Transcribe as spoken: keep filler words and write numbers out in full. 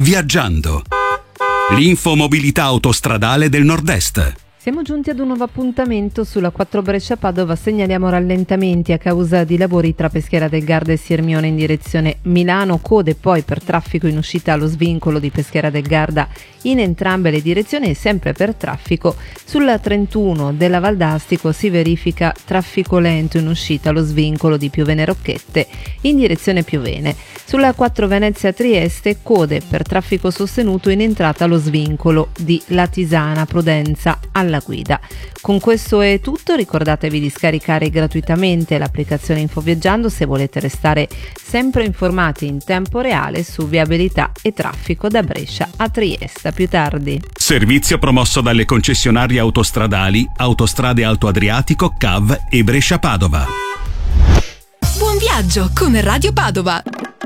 Viaggiando. L'infomobilità autostradale del Nord-Est. Siamo giunti ad un nuovo appuntamento sulla quattro Brescia-Padova. Segnaliamo rallentamenti a causa di lavori tra Peschiera del Garda e Sirmione in direzione Milano, code poi per traffico in uscita allo svincolo di Peschiera del Garda in entrambe le direzioni, e sempre per traffico sulla trentuno della Valdastico si verifica traffico lento in uscita allo svincolo di Piovene Rocchette in direzione Piovene. Sulla quattro Venezia-Trieste code per traffico sostenuto in entrata allo svincolo di Latisana Prudenza alla guida. Con questo è tutto, ricordatevi di scaricare gratuitamente l'applicazione Infoviaggiando se volete restare sempre informati in tempo reale su viabilità e traffico da Brescia a Trieste. A più tardi. Servizio promosso dalle concessionarie autostradali Autostrade Alto Adriatico, C A V e Brescia Padova. Buon viaggio con Radio Padova.